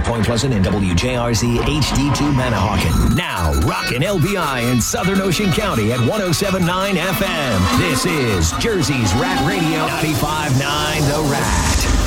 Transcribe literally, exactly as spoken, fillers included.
Point Pleasant and W J R Z H D two Manahawkin. Now, rockin' L B I in Southern Ocean County at one oh seven point nine F M. This is Jersey's Rat Radio ninety-five point nine The Rat.